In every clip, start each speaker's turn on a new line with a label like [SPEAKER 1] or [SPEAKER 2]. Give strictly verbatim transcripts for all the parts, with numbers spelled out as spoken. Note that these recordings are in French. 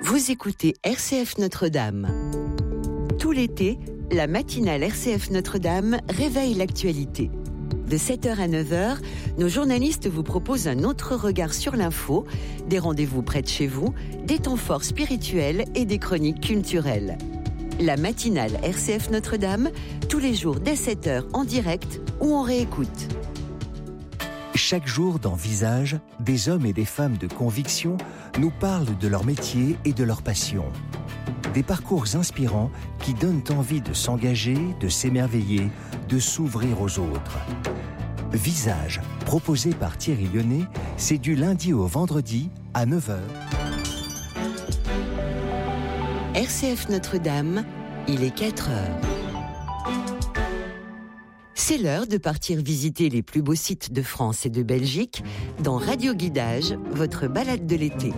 [SPEAKER 1] Vous écoutez R C F Notre-Dame. Tout l'été, la matinale R C F Notre-Dame réveille l'actualité. De sept heures à neuf heures, nos journalistes vous proposent un autre regard sur l'info, des rendez-vous près de chez vous, des temps forts spirituels et des chroniques culturelles. La matinale R C F Notre-Dame, tous les jours dès sept heures en direct ou en réécoute.
[SPEAKER 2] Chaque jour dans Visage, des hommes et des femmes de conviction nous parlent de leur métier et de leur passion. Des parcours inspirants qui donnent envie de s'engager, de s'émerveiller, de s'ouvrir aux autres. Visage, proposé par Thierry Lyonnais, c'est du lundi au vendredi à neuf heures.
[SPEAKER 1] R C F Notre-Dame, il est quatre heures. C'est l'heure de partir visiter les plus beaux sites de France et de Belgique dans Radio Guidage, votre balade de l'été.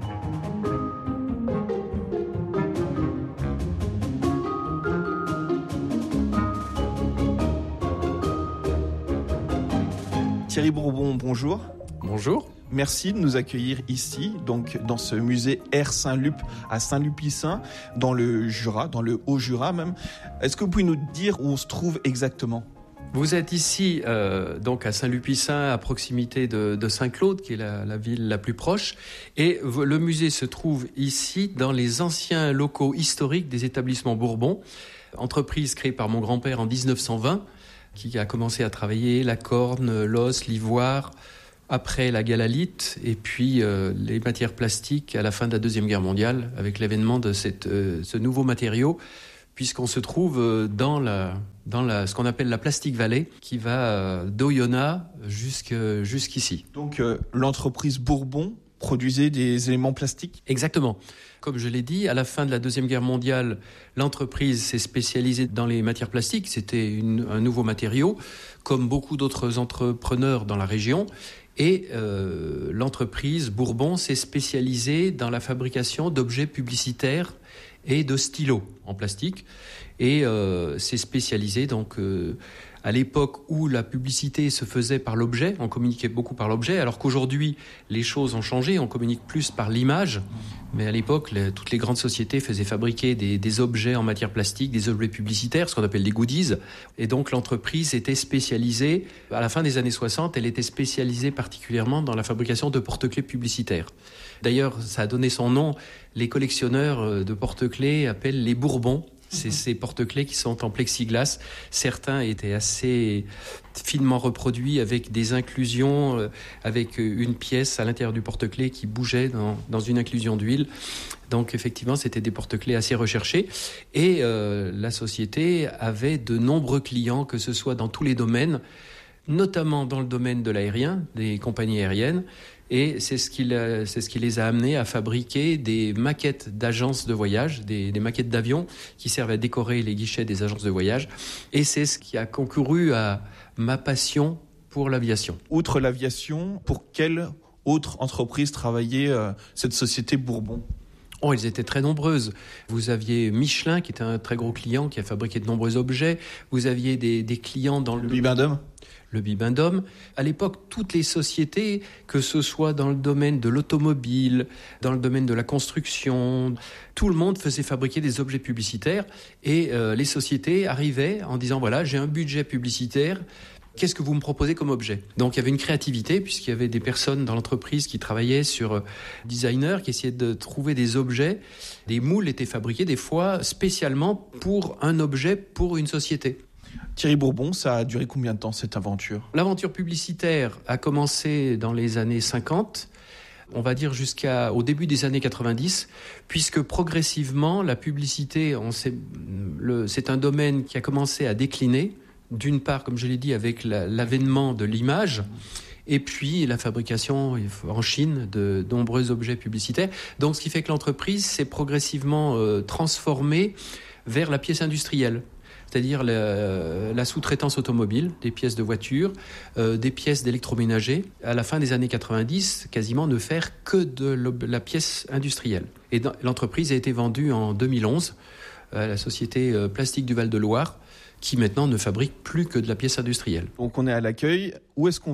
[SPEAKER 3] Thierry Bourbon, bonjour.
[SPEAKER 4] Bonjour.
[SPEAKER 3] Merci de nous accueillir ici, donc dans ce musée Air Saint-Lup à Saint-Lupicin, dans le Jura, dans le Haut-Jura même. Est-ce que vous pouvez nous dire où on se trouve exactement ?
[SPEAKER 4] Vous êtes ici euh, donc à Saint-Lupicin, à proximité de, de Saint-Claude, qui est la, la ville la plus proche. Et le musée se trouve ici dans les anciens locaux historiques des établissements Bourbon, entreprise créée par mon grand-père en dix-neuf cent vingt, qui a commencé à travailler la corne, l'os, l'ivoire, après la galalite, et puis euh, les matières plastiques à la fin de la Deuxième Guerre mondiale, avec l'avènement de cette, euh, ce nouveau matériau, puisqu'on se trouve dans, la, dans la, ce qu'on appelle la Plastic Valley, qui va d'Oyonnax jusque, jusqu'ici.
[SPEAKER 3] Donc euh, l'entreprise Bourbon produisait des éléments plastiques ?
[SPEAKER 4] Exactement. Comme je l'ai dit, à la fin de la Deuxième Guerre mondiale, l'entreprise s'est spécialisée dans les matières plastiques. C'était une, un nouveau matériau, comme beaucoup d'autres entrepreneurs dans la région. Et euh, l'entreprise Bourbon s'est spécialisée dans la fabrication d'objets publicitaires et de stylos en plastique. Et euh, s'est spécialisée donc euh, à l'époque où la publicité se faisait par l'objet, on communiquait beaucoup par l'objet, alors qu'aujourd'hui les choses ont changé, on communique plus par l'image. Mais à l'époque, les, toutes les grandes sociétés faisaient fabriquer des, des objets en matière plastique, des objets publicitaires, ce qu'on appelle des goodies. Et donc l'entreprise était spécialisée, à la fin des années soixante, elle était spécialisée particulièrement dans la fabrication de porte-clés publicitaires. D'ailleurs, ça a donné son nom, les collectionneurs de porte-clés appellent les Bourbons. C'est ces porte-clés qui sont en plexiglas. Certains étaient assez finement reproduits avec des inclusions, euh, avec une pièce à l'intérieur du porte-clés qui bougeait dans, dans une inclusion d'huile. Donc effectivement, c'était des porte-clés assez recherchés. Et euh, la société avait de nombreux clients, que ce soit dans tous les domaines, notamment dans le domaine de l'aérien, des compagnies aériennes. Et c'est ce, qui a, c'est ce qui les a amenés à fabriquer des maquettes d'agences de voyage, des, des maquettes d'avions qui servent à décorer les guichets des agences de voyage. Et c'est ce qui a concouru à ma passion pour l'aviation.
[SPEAKER 3] Outre l'aviation, pour quelle autre entreprise travaillait euh, cette société Bourbon ?
[SPEAKER 4] Oh, elles étaient très nombreuses. Vous aviez Michelin, qui était un très gros client, qui a fabriqué de nombreux objets. Vous aviez des, des clients dans le...
[SPEAKER 3] Le Bibendum ?
[SPEAKER 4] Le Bibendum. À l'époque, toutes les sociétés, que ce soit dans le domaine de l'automobile, dans le domaine de la construction, tout le monde faisait fabriquer des objets publicitaires. Et euh, les sociétés arrivaient en disant, voilà, j'ai un budget publicitaire, qu'est-ce que vous me proposez comme objet ? Donc il y avait une créativité, puisqu'il y avait des personnes dans l'entreprise qui travaillaient sur euh, designers, qui essayaient de trouver des objets. Des moules étaient fabriqués des fois spécialement pour un objet, pour une société.
[SPEAKER 3] Thierry Bourbon, ça a duré combien de temps cette aventure ?
[SPEAKER 4] L'aventure publicitaire a commencé dans les années cinquante, on va dire jusqu'au début des années quatre-vingt-dix, puisque progressivement la publicité, on sait, le, c'est un domaine qui a commencé à décliner. D'une part, comme je l'ai dit, avec la, l'avènement de l'image, et puis la fabrication en Chine de nombreux objets publicitaires. Donc ce qui fait que l'entreprise s'est progressivement euh, transformée vers la pièce industrielle. C'est-à-dire la, la sous-traitance automobile, des pièces de voiture, euh, des pièces d'électroménager. À la fin des années quatre-vingt-dix, quasiment ne faire que de la pièce industrielle. Et dans, l'entreprise a été vendue en deux mille onze à la société euh, Plastique du Val-de-Loire, qui maintenant ne fabrique plus que de la pièce industrielle.
[SPEAKER 3] Donc on est à l'accueil. Où est-ce qu'on va maintenant ?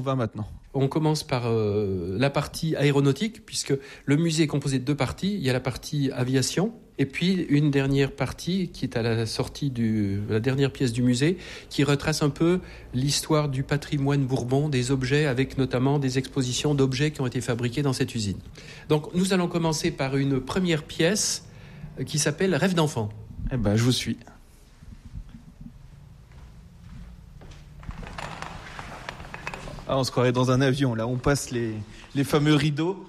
[SPEAKER 4] On commence par euh, la partie aéronautique, puisque le musée est composé de deux parties. Il y a la partie aviation, et puis une dernière partie qui est à la sortie de la dernière pièce du musée, qui retrace un peu l'histoire du patrimoine bourbon, des objets, avec notamment des expositions d'objets qui ont été fabriqués dans cette usine. Donc nous allons commencer par une première pièce qui s'appelle Rêve d'enfant.
[SPEAKER 3] Eh ben, je vous suis. Ah, on se croirait dans un avion, là. On passe les, les fameux rideaux.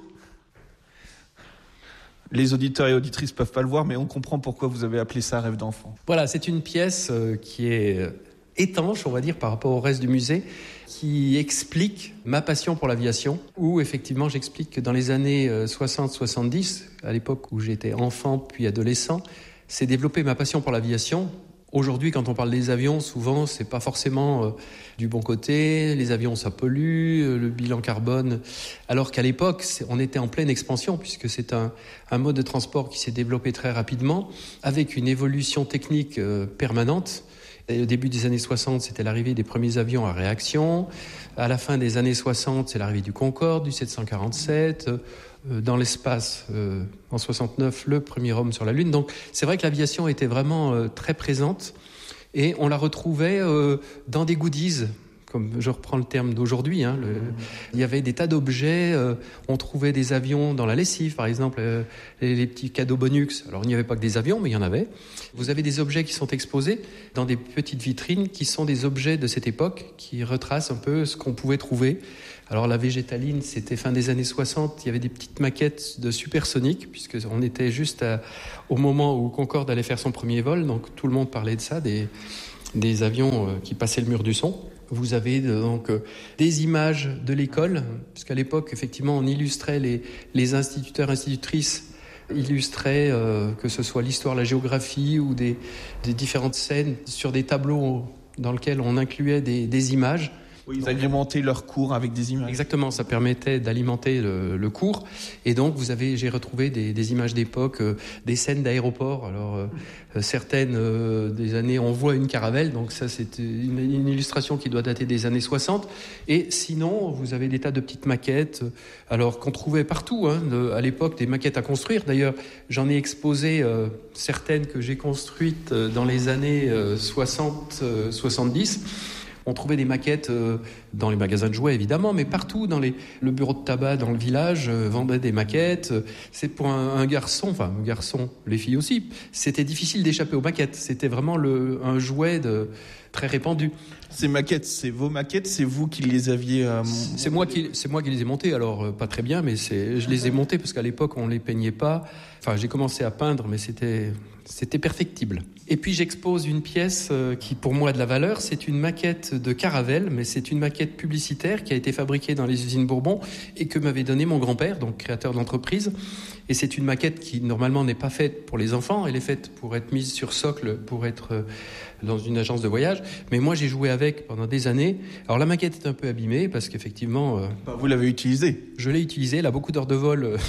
[SPEAKER 3] Les auditeurs et auditrices ne peuvent pas le voir, mais on comprend pourquoi vous avez appelé ça Rêve d'enfant.
[SPEAKER 4] Voilà, c'est une pièce euh, qui est euh, étanche, on va dire, par rapport au reste du musée, qui explique ma passion pour l'aviation, où effectivement j'explique que dans les années soixante soixante-dix, à l'époque où j'étais enfant puis adolescent, s'est développée ma passion pour l'aviation. Aujourd'hui, quand on parle des avions, souvent, c'est pas forcément euh, du bon côté. Les avions, ça pollue, euh, le bilan carbone. Alors qu'à l'époque, on était en pleine expansion, puisque c'est un, un mode de transport qui s'est développé très rapidement, avec une évolution technique euh, permanente. Et au début des années soixante, c'était l'arrivée des premiers avions à réaction. À la fin des années soixante, c'est l'arrivée du Concorde, du sept cent quarante-sept. Euh, dans l'espace, euh, en soixante-neuf, le premier homme sur la Lune. Donc c'est vrai que l'aviation était vraiment euh, très présente et on la retrouvait euh, dans des goodies, comme je reprends le terme d'aujourd'hui. Hein, le, il y avait des tas d'objets, euh, on trouvait des avions dans la lessive, par exemple, euh, les, les petits cadeaux Bonux. Alors il n'y avait pas que des avions, mais il y en avait. Vous avez des objets qui sont exposés dans des petites vitrines qui sont des objets de cette époque, qui retracent un peu ce qu'on pouvait trouver. Alors la végétaline, c'était fin des années soixante, il y avait des petites maquettes de supersoniques, puisqu'on était juste à, au moment où Concorde allait faire son premier vol, donc tout le monde parlait de ça, des, des avions euh, qui passaient le mur du son. Vous avez donc euh, des images de l'école, puisqu'à l'époque, effectivement, on illustrait les, les instituteurs, institutrices, illustraient euh, que ce soit l'histoire, la géographie ou des, des différentes scènes sur des tableaux dans lesquels on incluait des, des images.
[SPEAKER 3] Oui, ils agrémentaient leur cours avec des images.
[SPEAKER 4] Exactement, ça permettait d'alimenter le, le cours. Et donc, vous avez, j'ai retrouvé des, des images d'époque, euh, des scènes d'aéroport. Alors, euh, certaines euh, des années, on voit une caravelle. Donc, ça, c'est une, une illustration qui doit dater des années soixante. Et sinon, vous avez des tas de petites maquettes, alors qu'on trouvait partout, hein, de, à l'époque, des maquettes à construire. D'ailleurs, j'en ai exposé euh, certaines que j'ai construites dans les années euh, soixante soixante-dix. On trouvait des maquettes euh, dans les magasins de jouets, évidemment, mais partout, dans les, le bureau de tabac dans le village, euh, vendait des maquettes. C'est pour un, un garçon, enfin, un garçon, les filles aussi, c'était difficile d'échapper aux maquettes. C'était vraiment le, un jouet de, très répandu.
[SPEAKER 3] Ces maquettes, c'est vos maquettes, c'est vous qui les aviez... Euh,
[SPEAKER 4] c'est, moi qui, c'est moi qui les ai montées, alors euh, pas très bien, mais c'est, je les ai montées parce qu'à l'époque, on ne les peignait pas. Enfin, j'ai commencé à peindre, mais c'était... C'était perfectible. Et puis j'expose une pièce euh, qui pour moi a de la valeur. C'est une maquette de Caravelle, mais c'est une maquette publicitaire qui a été fabriquée dans les usines Bourbon et que m'avait donnée mon grand-père, donc créateur d'entreprise. Et c'est une maquette qui normalement n'est pas faite pour les enfants. Elle est faite pour être mise sur socle, pour être euh, dans une agence de voyage. Mais moi j'ai joué avec pendant des années. Alors la maquette est un peu abîmée parce qu'effectivement... Euh,
[SPEAKER 3] bah, vous l'avez utilisée.
[SPEAKER 4] Je l'ai utilisée. Elle a beaucoup d'heures de vol. Euh,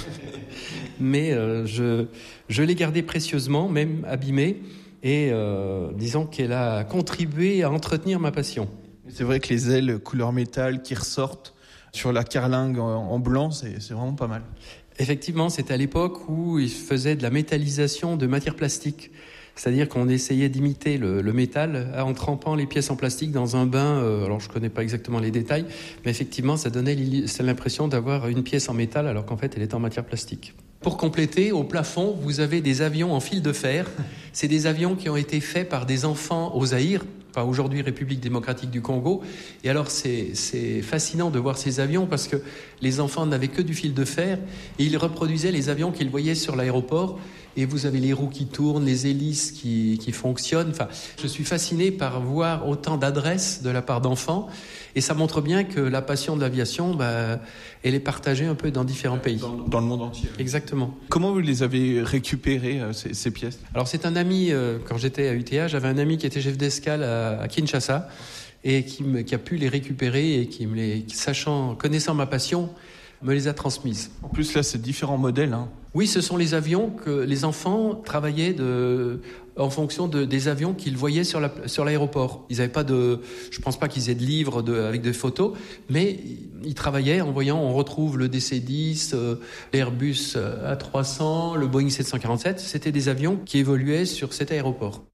[SPEAKER 4] mais euh, je, je l'ai gardée précieusement, même abîmée, et euh, disons qu'elle a contribué à entretenir ma passion.
[SPEAKER 3] C'est vrai que les ailes couleur métal qui ressortent sur la carlingue en, en blanc, c'est, c'est vraiment pas mal.
[SPEAKER 4] Effectivement, c'était à l'époque où ils faisaient de la métallisation de matière plastique. C'est-à-dire qu'on essayait d'imiter le, le métal en trempant les pièces en plastique dans un bain. Euh, alors, je ne connais pas exactement les détails, mais effectivement, ça donnait l'impression d'avoir une pièce en métal alors qu'en fait, elle était en matière plastique. Pour compléter, au plafond, vous avez des avions en fil de fer. C'est des avions qui ont été faits par des enfants au Zaïre, enfin aujourd'hui République démocratique du Congo. Et alors, c'est, c'est fascinant de voir ces avions parce que les enfants n'avaient que du fil de fer et ils reproduisaient les avions qu'ils voyaient sur l'aéroport. Et vous avez les roues qui tournent, les hélices qui, qui fonctionnent. Enfin, je suis fasciné par voir autant d'adresse de la part d'enfants. Et ça montre bien que la passion de l'aviation, bah, elle est partagée un peu dans différents pays.
[SPEAKER 3] Dans, dans le monde entier.
[SPEAKER 4] Exactement.
[SPEAKER 3] Comment vous les avez récupérées, euh, ces, ces pièces ?
[SPEAKER 4] Alors, c'est un ami, euh, quand j'étais à U T A, j'avais un ami qui était chef d'escale à, à Kinshasa et qui, me, qui a pu les récupérer et qui me les, sachant, connaissant ma passion, me les a transmises.
[SPEAKER 3] En plus, là, c'est différents modèles. Hein.
[SPEAKER 4] Oui, ce sont les avions que les enfants travaillaient de, en fonction de, des avions qu'ils voyaient sur, la, sur l'aéroport. Ils n'avaient pas de, je pense pas qu'ils aient de livres de, avec des photos, mais ils travaillaient en voyant, on retrouve le D C dix, euh, l'Airbus A trois cents, le Boeing sept cent quarante-sept. C'était des avions qui évoluaient sur cet aéroport.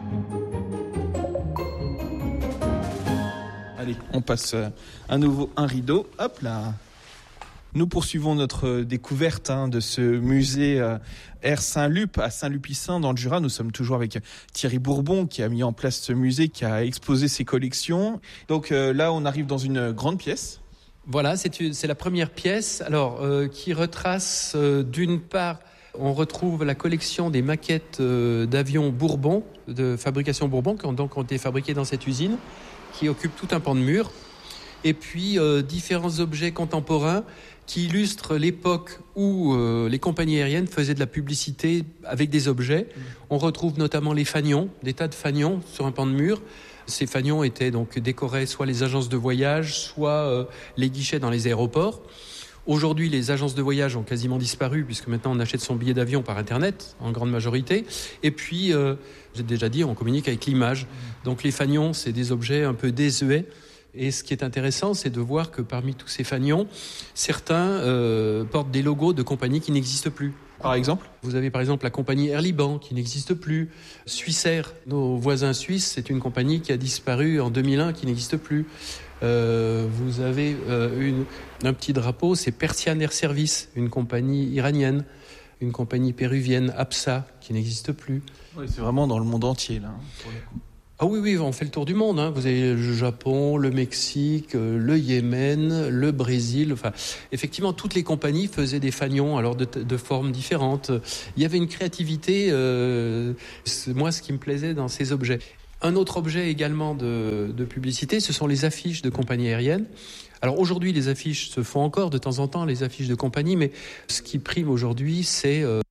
[SPEAKER 3] Allez, on passe à nouveau un rideau. Hop là. Nous poursuivons notre découverte hein, de ce musée euh, Air Saint-Lup à Saint-Lupicin dans le Jura. Nous sommes toujours avec Thierry Bourbon qui a mis en place ce musée, qui a exposé ses collections. Donc euh, là, on arrive dans une grande pièce.
[SPEAKER 4] Voilà, c'est, une, c'est la première pièce alors, euh, qui retrace euh, d'une part, on retrouve la collection des maquettes euh, d'avions Bourbon, de fabrication Bourbon, qui ont donc ont été fabriquées dans cette usine, qui occupe tout un pan de mur. Et puis euh, différents objets contemporains qui illustrent l'époque où euh, les compagnies aériennes faisaient de la publicité avec des objets. Mmh. On retrouve notamment les fanions, des tas de fanions sur un pan de mur. Ces fanions étaient donc décorés soit les agences de voyage, soit euh, les guichets dans les aéroports. Aujourd'hui, les agences de voyage ont quasiment disparu puisque maintenant on achète son billet d'avion par Internet en grande majorité. Et puis, euh, j'ai déjà dit, on communique avec l'image. Mmh. Donc les fanions, c'est des objets un peu désuets. Et ce qui est intéressant, c'est de voir que parmi tous ces fanions, certains euh, portent des logos de compagnies qui n'existent plus.
[SPEAKER 3] Par exemple ?
[SPEAKER 4] Vous avez par exemple la compagnie Air Liban qui n'existe plus. Swissair, nos voisins suisses, c'est une compagnie qui a disparu en deux mille un, qui n'existe plus. Euh, vous avez euh, une, un petit drapeau, c'est Persian Air Service, une compagnie iranienne. Une compagnie péruvienne, APSA, qui n'existe plus.
[SPEAKER 3] Oui, c'est vraiment dans le monde entier, là, pour le coup.
[SPEAKER 4] Ah oui, oui, on fait le tour du monde. Hein. Vous avez le Japon, le Mexique, le Yémen, le Brésil. Enfin, effectivement, toutes les compagnies faisaient des fanions, alors de, de formes différentes. Il y avait une créativité. Euh, c'est moi, ce qui me plaisait dans ces objets. Un autre objet également de, de publicité, ce sont les affiches de compagnies aériennes. Alors aujourd'hui, les affiches se font encore de temps en temps, les affiches de compagnie, mais ce qui prime aujourd'hui, c'est euh,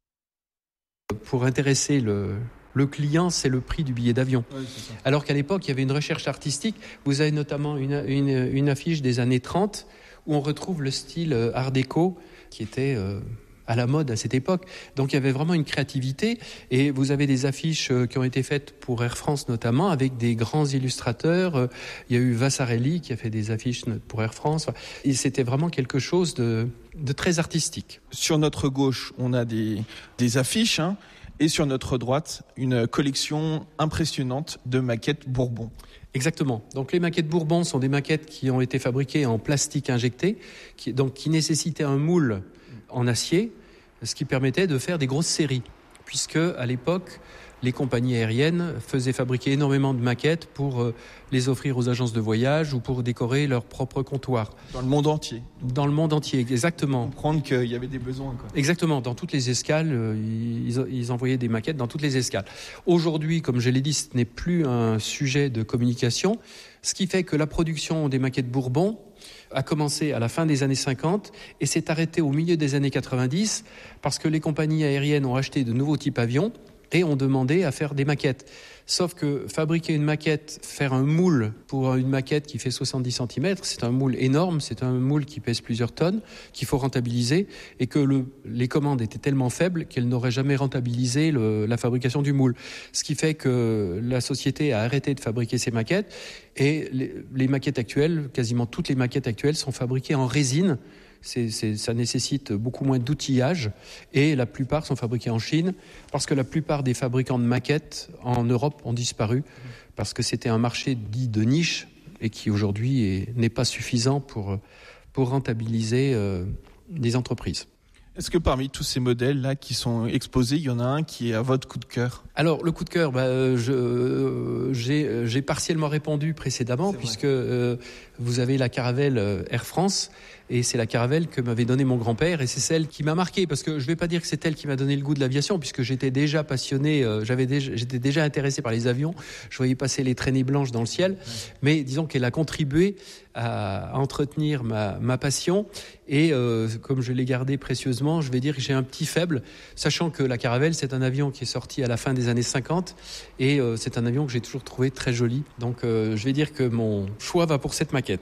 [SPEAKER 4] pour intéresser le... Le client, c'est le prix du billet d'avion. Oui, c'est ça. Alors qu'à l'époque, il y avait une recherche artistique. Vous avez notamment une, une, une affiche des années trente où on retrouve le style art déco qui était euh, à la mode à cette époque. Donc il y avait vraiment une créativité. Et vous avez des affiches qui ont été faites pour Air France notamment avec des grands illustrateurs. Il y a eu Vassarelli qui a fait des affiches pour Air France. Et c'était vraiment quelque chose de, de très artistique.
[SPEAKER 3] Sur notre gauche, on a des, des affiches, hein. Et sur notre droite, une collection impressionnante de maquettes Bourbon.
[SPEAKER 4] Exactement. Donc les maquettes Bourbon sont des maquettes qui ont été fabriquées en plastique injecté, qui, donc qui nécessitaient un moule en acier, ce qui permettait de faire des grosses séries. Puisque à l'époque, les compagnies aériennes faisaient fabriquer énormément de maquettes pour euh, les offrir aux agences de voyage ou pour décorer leur propre comptoir.
[SPEAKER 3] Dans le monde entier.
[SPEAKER 4] Dans le monde entier, exactement.
[SPEAKER 3] Comprendre qu'il y avait des besoins, quoi.
[SPEAKER 4] Exactement. Dans toutes les escales, euh, ils, ils envoyaient des maquettes dans toutes les escales. Aujourd'hui, comme je l'ai dit, ce n'est plus un sujet de communication, ce qui fait que la production des maquettes Bourbon a commencé à la fin des années cinquante et s'est arrêtée au milieu des années quatre-vingt-dix parce que les compagnies aériennes ont acheté de nouveaux types avions et ont demandé à faire des maquettes. Sauf que fabriquer une maquette, faire un moule pour une maquette qui fait soixante-dix centimètres, c'est un moule énorme, c'est un moule qui pèse plusieurs tonnes, qu'il faut rentabiliser, et que le, les commandes étaient tellement faibles qu'elles n'auraient jamais rentabilisé le, la fabrication du moule. Ce qui fait que la société a arrêté de fabriquer ces maquettes, et les, les maquettes actuelles, quasiment toutes les maquettes actuelles, sont fabriquées en résine. C'est, c'est, ça nécessite beaucoup moins d'outillage et la plupart sont fabriqués en Chine parce que la plupart des fabricants de maquettes en Europe ont disparu parce que c'était un marché dit de niche et qui aujourd'hui est, n'est pas suffisant pour, pour rentabiliser euh, des entreprises.
[SPEAKER 3] Est-ce que parmi tous ces modèles-là qui sont exposés, il y en a un qui est à votre coup de cœur ?
[SPEAKER 4] Alors, le coup de cœur, bah, je, euh, j'ai, j'ai partiellement répondu précédemment, puisque euh, vous avez la Caravelle Air France, et c'est la Caravelle que m'avait donnée mon grand-père, et c'est celle qui m'a marqué, parce que je ne vais pas dire que c'est elle qui m'a donné le goût de l'aviation, puisque j'étais déjà passionné, euh, j'avais déjà, j'étais déjà intéressé par les avions, je voyais passer les traînées blanches dans le ciel, mais disons qu'elle a contribué à, à entretenir ma, ma passion, et euh, comme je l'ai gardée précieusement, je vais dire que j'ai un petit faible, sachant que la Caravelle, c'est un avion qui est sorti à la fin des années cinquante, et euh, c'est un avion que j'ai toujours trouvé très joli, donc euh, je vais dire que mon choix va pour cette maquette.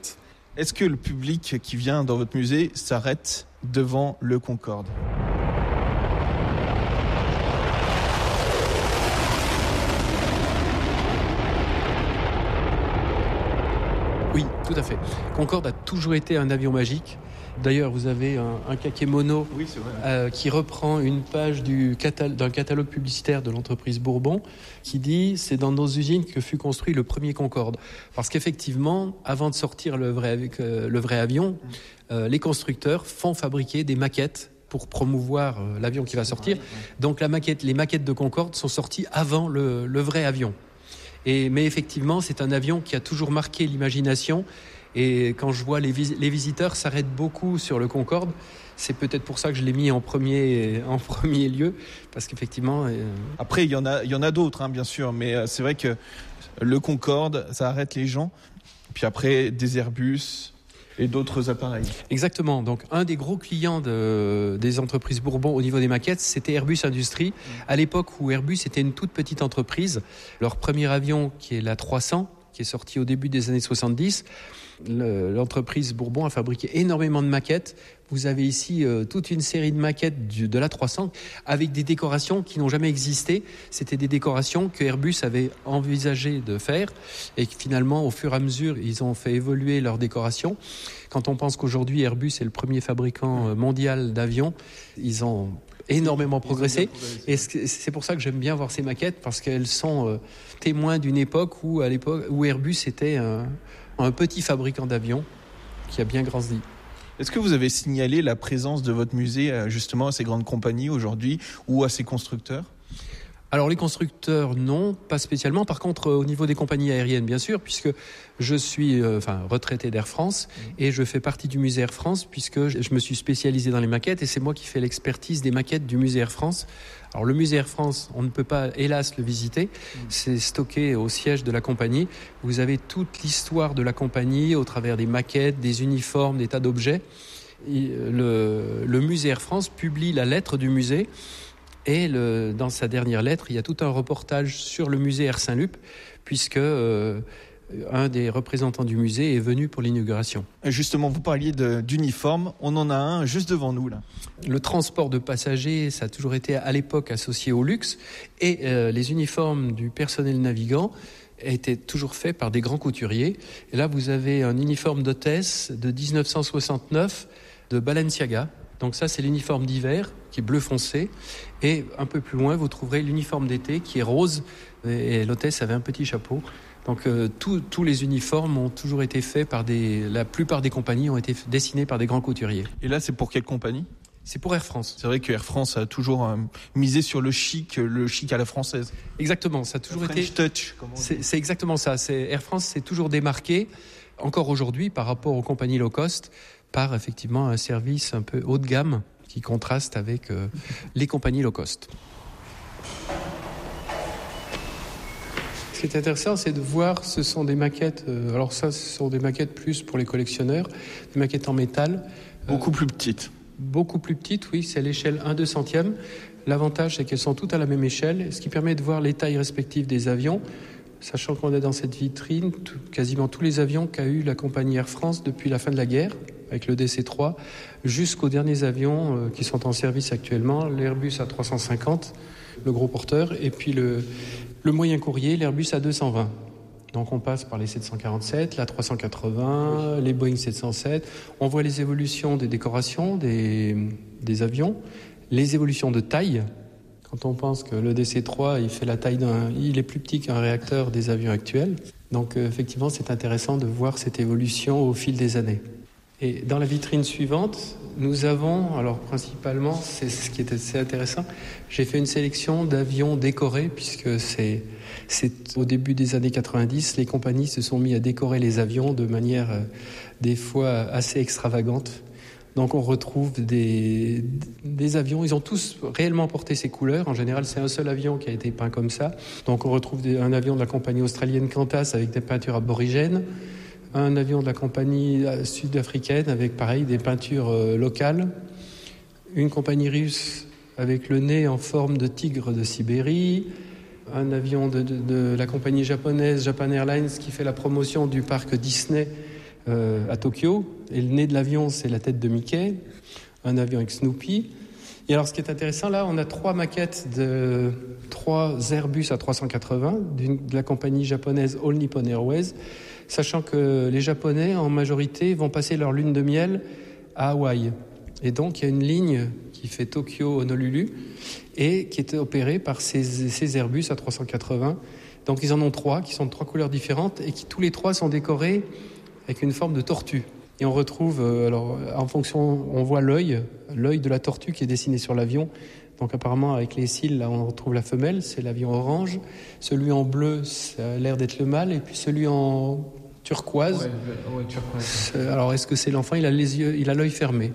[SPEAKER 3] Est-ce que le public qui vient dans votre musée s'arrête devant le Concorde ?
[SPEAKER 4] Oui, tout à fait. Concorde a toujours été un avion magique. D'ailleurs, vous avez un, un kakémono
[SPEAKER 3] oui, c'est vrai.
[SPEAKER 4] Euh, qui reprend une page du catal- d'un catalogue publicitaire de l'entreprise Bourbon qui dit « C'est dans nos usines que fut construit le premier Concorde ». Parce qu'effectivement, avant de sortir le vrai, avec, euh, le vrai avion, euh, les constructeurs font fabriquer des maquettes pour promouvoir euh, l'avion qui va sortir. Donc la maquette, les maquettes de Concorde sont sorties avant le, le vrai avion. Et, mais effectivement, c'est un avion qui a toujours marqué l'imagination. Et quand je vois les, vis- les visiteurs s'arrêtent beaucoup sur le Concorde, c'est peut-être pour ça que je l'ai mis en premier, en premier lieu, parce qu'effectivement... Euh...
[SPEAKER 3] Après, il y en a, il y en a d'autres, hein, bien sûr, mais euh, c'est vrai que le Concorde, ça arrête les gens. Puis après, des Airbus et d'autres appareils.
[SPEAKER 4] Exactement. Donc, un des gros clients de, des entreprises Bourbon au niveau des maquettes, c'était Airbus Industrie. À l'époque où Airbus était une toute petite entreprise, leur premier avion, qui est la trois cents, qui est sorti au début des années soixante-dix, le, l'entreprise Bourbon a fabriqué énormément de maquettes. Vous avez ici euh, toute une série de maquettes du, de la trois cents avec des décorations qui n'ont jamais existé. C'était des décorations que Airbus avait envisagé de faire et que finalement, au fur et à mesure, ils ont fait évoluer leurs décorations. Quand on pense qu'aujourd'hui, Airbus est le premier fabricant mondial d'avions, ils ont énormément progressé. Et c'est pour ça que j'aime bien voir ces maquettes, parce qu'elles sont euh, témoins d'une époque où, à l'époque, où Airbus était un, un petit fabricant d'avions qui a bien grandi.
[SPEAKER 3] Est-ce que vous avez signalé la présence de votre musée justement à ces grandes compagnies aujourd'hui ou à ces constructeurs ?
[SPEAKER 4] Alors les constructeurs, non, pas spécialement. Par contre, au niveau des compagnies aériennes, bien sûr, puisque je suis euh, enfin, retraité d'Air France et je fais partie du musée Air France, puisque je me suis spécialisé dans les maquettes et c'est moi qui fais l'expertise des maquettes du musée Air France. Alors le musée Air France, on ne peut pas, hélas, le visiter. C'est stocké au siège de la compagnie. Vous avez toute l'histoire de la compagnie au travers des maquettes, des uniformes, des tas d'objets. Et le, le musée Air France publie la lettre du musée. Et le, dans sa dernière lettre, il y a tout un reportage sur le musée Air Saint-Lup, puisque euh, un des représentants du musée est venu pour l'inauguration.
[SPEAKER 3] Justement, vous parliez de, d'uniforme, on en a un juste devant nous là.
[SPEAKER 4] Le transport de passagers, ça a toujours été à l'époque associé au luxe, et euh, les uniformes du personnel navigant étaient toujours faits par des grands couturiers. Et là, vous avez un uniforme d'hôtesse de dix-neuf cent soixante-neuf de Balenciaga. Donc ça, c'est l'uniforme d'hiver, qui est bleu foncé. Et un peu plus loin, vous trouverez l'uniforme d'été, qui est rose. Et l'hôtesse avait un petit chapeau. Donc euh, tous les uniformes ont toujours été faits par des... La plupart des compagnies ont été dessinés par des grands couturiers.
[SPEAKER 3] Et là, c'est pour quelle compagnie ?
[SPEAKER 4] C'est pour Air France.
[SPEAKER 3] C'est vrai que Air France a toujours euh, misé sur le chic, le chic à la française.
[SPEAKER 4] Exactement, ça a toujours
[SPEAKER 3] le
[SPEAKER 4] été...
[SPEAKER 3] French touch, comme on dit.
[SPEAKER 4] C'est, c'est exactement ça. C'est... Air France s'est toujours démarqué, encore aujourd'hui, par rapport aux compagnies low cost, par effectivement un service un peu haut de gamme qui contraste avec euh, les compagnies low cost. Ce qui est intéressant, c'est de voir, ce sont des maquettes, euh, alors ça, ce sont des maquettes plus pour les collectionneurs, des maquettes en métal.
[SPEAKER 3] Beaucoup
[SPEAKER 4] euh,
[SPEAKER 3] plus petites.
[SPEAKER 4] Beaucoup plus petites, oui, c'est à l'échelle un deux centième. L'avantage, c'est qu'elles sont toutes à la même échelle, ce qui permet de voir les tailles respectives des avions, sachant qu'on a dans cette vitrine tout, quasiment tous les avions qu'a eu la compagnie Air France depuis la fin de la guerre, avec le D C trois, jusqu'aux derniers avions euh, qui sont en service actuellement, l'Airbus A trois cent cinquante, le gros porteur, et puis le, le moyen courrier, l'Airbus A deux cent vingt. Donc on passe par les sept cent quarante-sept, l'A trois cent quatre-vingts, oui. Les Boeing sept cent sept. On voit les évolutions des décorations des, des avions, les évolutions de taille. Quand on pense que le D C trois, il fait la taille d'un, il est plus petit qu'un réacteur des avions actuels. Donc euh, effectivement, c'est intéressant de voir cette évolution au fil des années. Et dans la vitrine suivante, nous avons, alors principalement, c'est ce qui est assez intéressant, j'ai fait une sélection d'avions décorés, puisque c'est, c'est au début des années quatre-vingt-dix, les compagnies se sont mis à décorer les avions de manière euh, des fois assez extravagante. Donc on retrouve des, des avions, ils ont tous réellement porté ces couleurs. En général, c'est un seul avion qui a été peint comme ça. Donc on retrouve des, un avion de la compagnie australienne Qantas avec des peintures aborigènes, un avion de la compagnie sud-africaine avec, pareil, des peintures euh, locales, une compagnie russe avec le nez en forme de tigre de Sibérie, un avion de, de, de la compagnie japonaise Japan Airlines qui fait la promotion du parc Disney euh, à Tokyo. Et le nez de l'avion, c'est la tête de Mickey, un avion avec Snoopy. Et alors, ce qui est intéressant, là, on a trois maquettes de trois Airbus A trois cent quatre-vingts d'une, de la compagnie japonaise All Nippon Airways, sachant que les Japonais, en majorité, vont passer leur lune de miel à Hawaï. Et donc, il y a une ligne qui fait Tokyo-Honolulu et qui est opérée par ces, ces Airbus A trois cent quatre-vingts. Donc, ils en ont trois, qui sont de trois couleurs différentes et qui, tous les trois, sont décorés avec une forme de tortue. Et on retrouve, euh, alors, en fonction, on voit l'œil, l'œil de la tortue qui est dessiné sur l'avion. Donc apparemment, avec les cils, là, on retrouve la femelle, c'est l'avion orange. Celui en bleu, ça a l'air d'être le mâle. Et puis celui en turquoise.
[SPEAKER 3] Ouais, ouais, turquoise.
[SPEAKER 4] Alors, est-ce que c'est l'enfant ? Il a les yeux, il a l'œil fermé.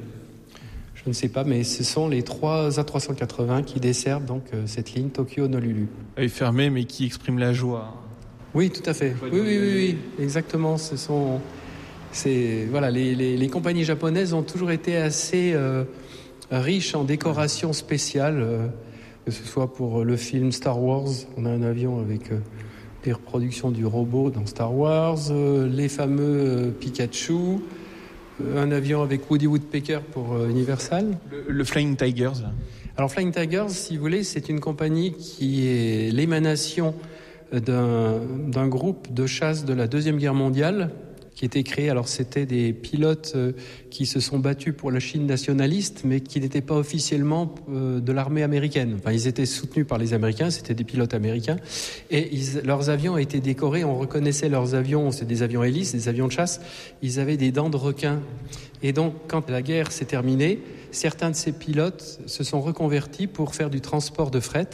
[SPEAKER 4] Je ne sais pas, mais ce sont les trois A trois cent quatre-vingts qui desservent donc euh, cette ligne Tokyo-Honolulu.
[SPEAKER 3] Œil fermé, mais qui exprime la joie.
[SPEAKER 4] Oui, tout à fait. Oui, oui, oui, oui, exactement. Ce sont... C'est, voilà, les, les, les compagnies japonaises ont toujours été assez euh, riches en décorations spéciales, euh, que ce soit pour le film Star Wars, on a un avion avec euh, les reproductions du robot dans Star Wars, euh, les fameux euh, Pikachu, euh, un avion avec Woody Woodpecker pour euh, Universal.
[SPEAKER 3] Le, le Flying Tigers.
[SPEAKER 4] Alors Flying Tigers, si vous voulez, c'est une compagnie qui est l'émanation d'un, d'un groupe de chasse de la Deuxième Guerre mondiale, qui était créé. Alors c'était des pilotes euh, qui se sont battus pour la Chine nationaliste, mais qui n'étaient pas officiellement euh, de l'armée américaine. Enfin, ils étaient soutenus par les Américains, c'était des pilotes américains, et ils, leurs avions étaient décorés, on reconnaissait leurs avions, c'est des avions hélices, des avions de chasse, ils avaient des dents de requin. Et donc, quand la guerre s'est terminée, certains de ces pilotes se sont reconvertis pour faire du transport de fret.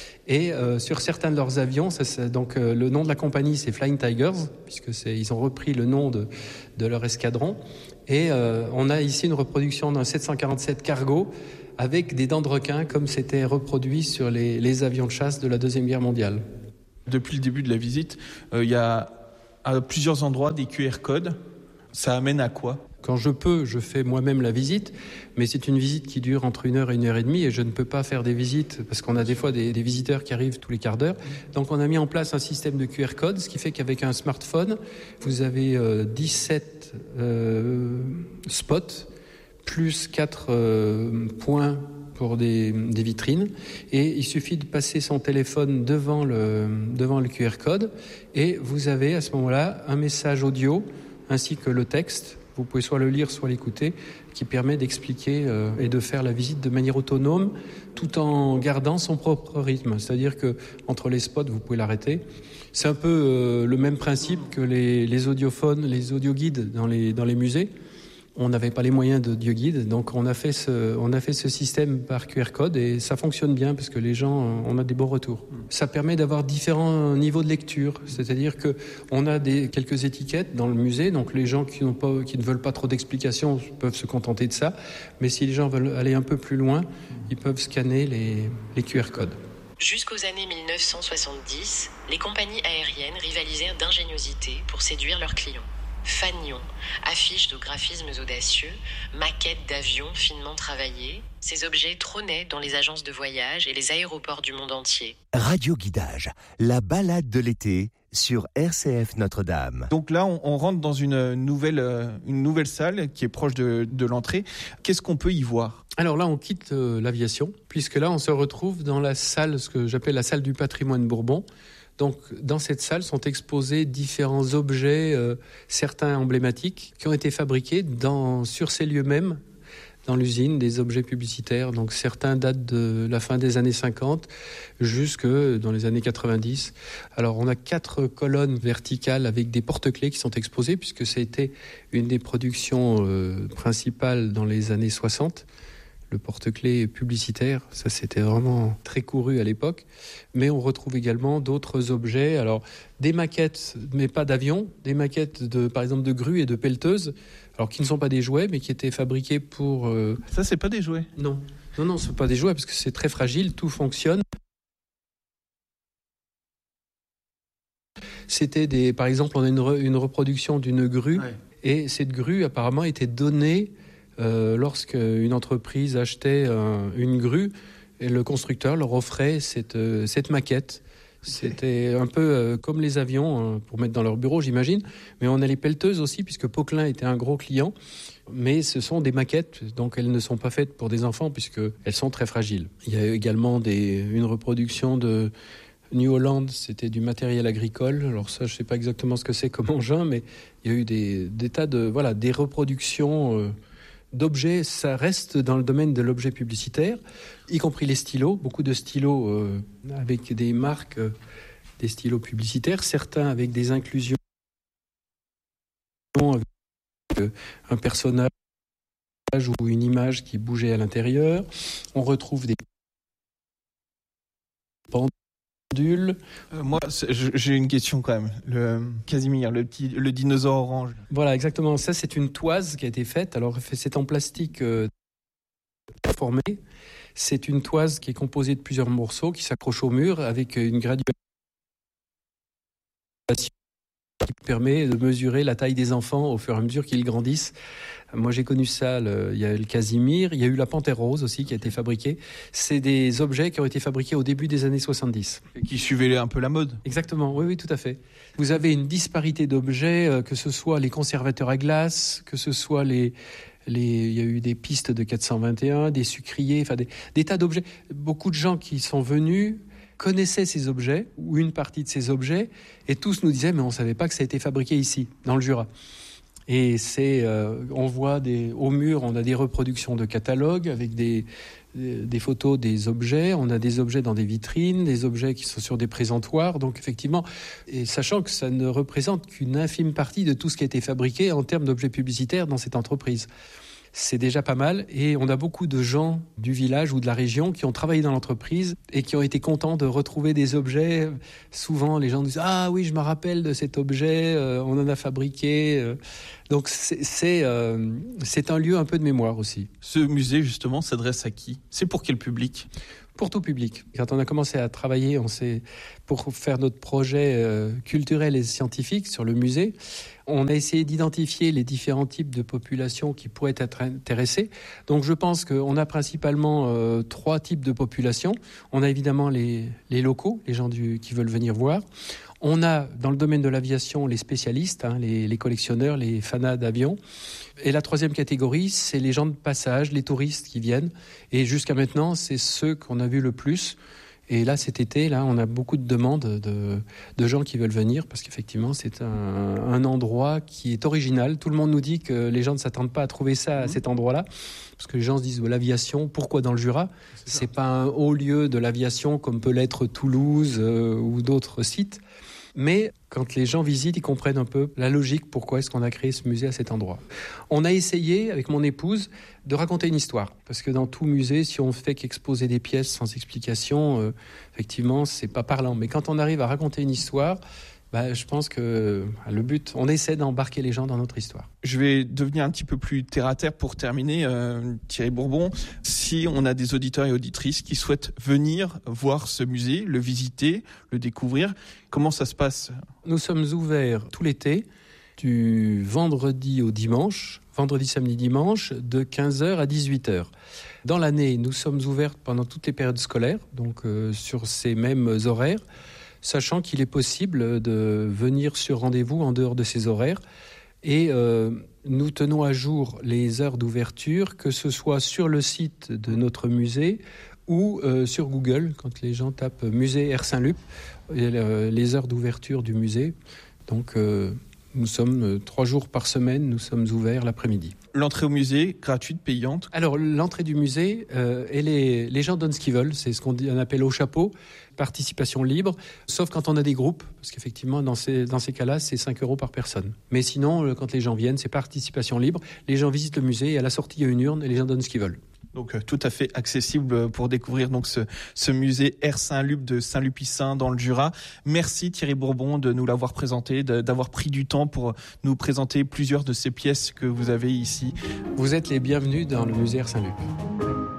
[SPEAKER 4] Et euh, sur certains de leurs avions, ça, ça, donc euh, le nom de la compagnie c'est Flying Tigers, puisque c'est, ils ont repris le nom de, de leur escadron. Et euh, on a ici une reproduction d'un sept cent quarante-sept Cargo avec des dents de requin, comme c'était reproduit sur les, les avions de chasse de la Deuxième Guerre mondiale.
[SPEAKER 3] Depuis le début de la visite, euh, il y a à plusieurs endroits des Q R codes. Ça amène à quoi ?
[SPEAKER 4] Quand je peux, je fais moi-même la visite, mais c'est une visite qui dure entre une heure et une heure et demie, et je ne peux pas faire des visites, parce qu'on a des fois des, des visiteurs qui arrivent tous les quarts d'heure. Donc on a mis en place un système de Q R code, ce qui fait qu'avec un smartphone, vous avez euh, dix-sept euh, spots, plus quatre euh, points pour des, des vitrines, et il suffit de passer son téléphone devant le, devant le Q R code, et vous avez à ce moment-là un message audio, ainsi que le texte. Vous pouvez soit le lire, soit l'écouter, qui permet d'expliquer euh, et de faire la visite de manière autonome, tout en gardant son propre rythme. C'est-à-dire que entre les spots, vous pouvez l'arrêter. C'est un peu euh, le même principe que les, les audiophones, les audioguides dans les, dans les musées. On n'avait pas les moyens d'audioguide, donc on a fait ce, on a fait ce système par Q R code et ça fonctionne bien parce que les gens, on a des bons retours. Ça permet d'avoir différents niveaux de lecture, c'est-à-dire que on a des, quelques étiquettes dans le musée, donc les gens qui n'ont pas, qui ne veulent pas trop d'explications peuvent se contenter de ça, mais si les gens veulent aller un peu plus loin, ils peuvent scanner les, les Q R codes.
[SPEAKER 5] Jusqu'aux années mille neuf cent soixante-dix, les compagnies aériennes rivalisèrent d'ingéniosité pour séduire leurs clients. Fanion, affiches de graphismes audacieux, maquettes d'avions finement travaillées, ces objets trônaient dans les agences de voyage et les aéroports du monde entier.
[SPEAKER 2] Radio Guidage, la balade de l'été sur R C F Notre-Dame.
[SPEAKER 3] Donc là, on, on rentre dans une nouvelle, une nouvelle salle qui est proche de, de l'entrée. Qu'est-ce qu'on peut y voir ?
[SPEAKER 4] Alors là, on quitte euh, l'aviation, puisque là, on se retrouve dans la salle, ce que j'appelle la salle du patrimoine Bourbon. Donc, dans cette salle sont exposés différents objets, euh, certains emblématiques, qui ont été fabriqués dans, sur ces lieux mêmes, dans l'usine, des objets publicitaires. Donc, certains datent de la fin des années cinquante jusque dans les années quatre-vingt-dix. Alors, on a quatre colonnes verticales avec des porte-clés qui sont exposées, puisque c'était une des productions euh, principales dans les années soixante. Le porte-clés publicitaire, ça c'était vraiment très couru à l'époque. Mais on retrouve également d'autres objets. Alors, des maquettes, mais pas d'avions, des maquettes de, par exemple, de grues et de pelleteuses, alors qui ne sont pas des jouets, mais qui étaient fabriqués pour... Euh...
[SPEAKER 3] Ça, c'est pas des jouets ?
[SPEAKER 4] Non, non, non, ce sont pas des jouets parce que c'est très fragile, tout fonctionne. C'était des... Par exemple, on a une, re... une reproduction d'une grue, ouais. Et cette grue, apparemment, était donnée... Euh, lorsqu'une entreprise achetait un, une grue, et le constructeur leur offrait cette, euh, cette maquette C'était un peu euh, comme les avions, euh, pour mettre dans leur bureau, j'imagine. Mais on a les pelleteuses aussi, puisque Poquelin était un gros client. Mais ce sont des maquettes, donc elles ne sont pas faites pour des enfants, puisqu'elles sont très fragiles. Il y a également des, une reproduction de New Holland, c'était du matériel agricole. Alors ça, je ne sais pas exactement ce que c'est comme engin, mais il y a eu des, des tas de... Voilà, des reproductions... Euh, d'objets, ça reste dans le domaine de l'objet publicitaire, y compris les stylos, beaucoup de stylos euh, avec des marques, euh, des stylos publicitaires, certains avec des inclusions, avec euh, un personnage ou une image qui bougeait à l'intérieur. On retrouve des pendules.
[SPEAKER 3] Euh, moi, j'ai une question quand même. Le Casimir, le petit, le dinosaure orange.
[SPEAKER 4] Voilà, exactement. Ça, c'est une toise qui a été faite. Alors, c'est en plastique euh, formé. C'est une toise qui est composée de plusieurs morceaux qui s'accrochent au mur avec une graduation qui permet de mesurer la taille des enfants au fur et à mesure qu'ils grandissent. Moi, j'ai connu ça. Le, il y a le Casimir, il y a eu la Panthère rose aussi qui a été fabriquée. C'est des objets qui ont été fabriqués au début des années soixante-dix.
[SPEAKER 3] Et qui suivaient un peu la mode.
[SPEAKER 4] Exactement, oui, oui, tout à fait. Vous avez une disparité d'objets, euh, que ce soit les conservateurs à glace, que ce soit les... Les, il y a eu des pistes de quatre cent vingt et un, des sucriers, enfin des, des tas d'objets. Beaucoup de gens qui sont venus connaissaient ces objets, ou une partie de ces objets, et tous nous disaient, mais on ne savait pas que ça a été fabriqué ici, dans le Jura. Et c'est, euh, on voit des, au mur, on a des reproductions de catalogues avec des, des photos des objets, on a des objets dans des vitrines, des objets qui sont sur des présentoirs, donc effectivement, et sachant que ça ne représente qu'une infime partie de tout ce qui a été fabriqué en termes d'objets publicitaires dans cette entreprise. C'est déjà pas mal, et on a beaucoup de gens du village ou de la région qui ont travaillé dans l'entreprise et qui ont été contents de retrouver des objets. Souvent, les gens disent « Ah oui, je me rappelle de cet objet, euh, on en a fabriqué. » Donc c'est, c'est, euh, c'est un lieu un peu de mémoire aussi.
[SPEAKER 3] Ce musée, justement, s'adresse à qui ? C'est pour quel public ?
[SPEAKER 4] Pour tout public. Quand on a commencé à travailler, on s'est, pour faire notre projet euh, culturel et scientifique sur le musée, on a essayé d'identifier les différents types de populations qui pourraient être intéressées. Donc je pense qu'on a principalement euh, trois types de populations. On a évidemment les, les locaux, les gens du, qui veulent venir voir. On a, dans le domaine de l'aviation, les spécialistes, hein, les, les collectionneurs, les fanas d'avions. Et la troisième catégorie, c'est les gens de passage, les touristes qui viennent. Et jusqu'à maintenant, c'est ceux qu'on a vus le plus. Et là, cet été, là, on a beaucoup de demandes de, de gens qui veulent venir parce qu'effectivement, c'est un, un endroit qui est original. Tout le monde nous dit que les gens ne s'attendent pas à trouver ça à cet endroit-là. Parce que les gens se disent, oh, l'aviation, pourquoi dans le Jura ? C'est, c'est pas un haut lieu de l'aviation comme peut l'être Toulouse euh, ou d'autres sites. Mais quand les gens visitent, ils comprennent un peu la logique, pourquoi est-ce qu'on a créé ce musée à cet endroit. On a essayé, avec mon épouse, de raconter une histoire. Parce que dans tout musée, si on fait qu'exposer des pièces sans explication, euh, effectivement, c'est pas parlant. Mais quand on arrive à raconter une histoire, bah, je pense que le but, on essaie d'embarquer les gens dans notre histoire.
[SPEAKER 3] Je vais devenir un petit peu plus terre à terre pour terminer, euh, Thierry Bourbon. Si on a des auditeurs et auditrices qui souhaitent venir voir ce musée, le visiter, le découvrir, comment ça se passe ?
[SPEAKER 4] Nous sommes ouverts tout l'été, du vendredi au dimanche, vendredi, samedi, dimanche, de quinze heures à dix-huit heures. Dans l'année, nous sommes ouverts pendant toutes les périodes scolaires, donc euh, sur ces mêmes horaires, sachant qu'il est possible de venir sur rendez-vous en dehors de ces horaires. Et euh, nous tenons à jour les heures d'ouverture, que ce soit sur le site de notre musée ou euh, sur Google, quand les gens tapent musée Air Saint-Lup, et, euh, les heures d'ouverture du musée. Donc euh, nous sommes euh, trois jours par semaine, nous sommes ouverts l'après-midi.
[SPEAKER 3] L'entrée au musée, gratuite, payante ?
[SPEAKER 4] Alors, l'entrée du musée, euh, elle est, les gens donnent ce qu'ils veulent. C'est ce qu'on dit, on appelle au chapeau, participation libre, sauf quand on a des groupes, parce qu'effectivement, dans ces, dans ces cas-là, c'est cinq euros par personne. Mais sinon, quand les gens viennent, c'est participation libre. Les gens visitent le musée et à la sortie, il y a une urne et les gens donnent ce qu'ils veulent.
[SPEAKER 3] Donc euh, tout à fait accessible pour découvrir donc ce, ce musée Air Saint-Lup de Saint-Lupicin dans le Jura. Merci Thierry Bourbon de nous l'avoir présenté, de, d'avoir pris du temps pour nous présenter plusieurs de ces pièces que vous avez ici.
[SPEAKER 4] Vous êtes les bienvenus dans le musée Air Saint-Lup.